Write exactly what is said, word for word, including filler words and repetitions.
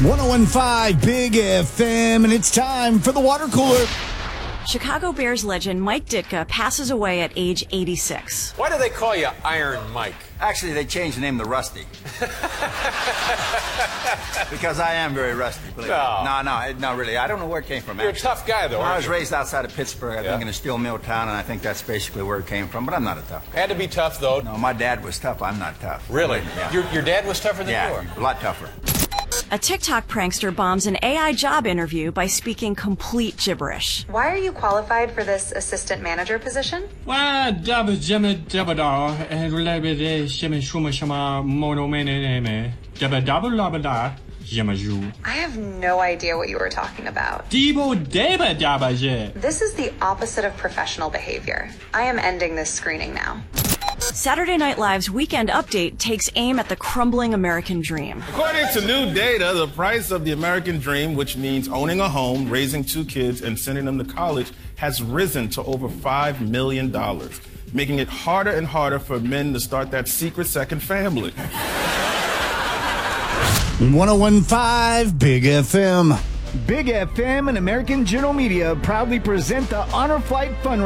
one oh one point five Big F M, and it's time for the water cooler. Chicago Bears legend Mike Ditka passes away at age eighty-six. Why do they call you Iron Mike? Actually, they changed the name to Rusty. Because I am very rusty. Believe No. me. No, no, no, really. I don't know where it came from. You're actually. a tough guy, though, Well, I aren't was you? raised outside of Pittsburgh, I Yeah. think, in a steel mill town, and I think that's basically where it came from. But I'm not a tough guy. Had to be tough, though. No, my dad was tough. I'm not tough. Really? Yeah. Your, your dad was tougher than you yeah, were? a lot tougher. A TikTok prankster bombs an A I job interview by speaking complete gibberish. Why are you qualified for this assistant manager position? Why double jimmy double dog and related shimmy shuma shama mono mene double double double da yamaju. I have no idea what you were talking about. Debo deba daba je. This is the opposite of professional behavior. I am ending this screening now. Saturday Night Live's Weekend Update takes aim at the crumbling American dream. According to new data, the price of the American dream, which means owning a home, raising two kids, and sending them to college, has risen to over five million dollars, making it harder and harder for men to start that secret second family. one oh one point five Big F M. Big F M and American General Media proudly present the Honor Flight Fun